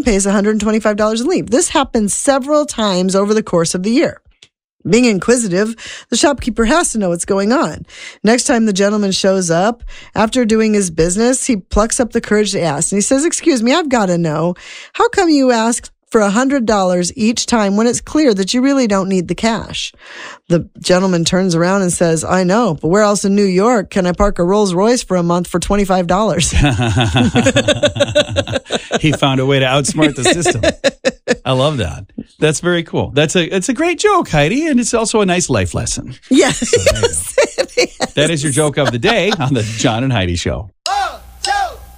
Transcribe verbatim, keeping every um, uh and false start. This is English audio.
pays one hundred twenty-five dollars and leave. This happens several times over the course of the year. Being inquisitive, the shopkeeper has to know what's going on. Next time the gentleman shows up, after doing his business, he plucks up the courage to ask. And he says, excuse me, I've got to know, how come you ask for one hundred dollars each time when it's clear that you really don't need the cash? The gentleman turns around and says, I know, but where else in New York can I park a Rolls Royce for a month for twenty-five dollars? He found a way to outsmart the system. I love that. That's very cool. That's a it's a great joke, Heidi, and it's also a nice life lesson. Yes. So yes. That is your joke of the day on the John and Heidi Show.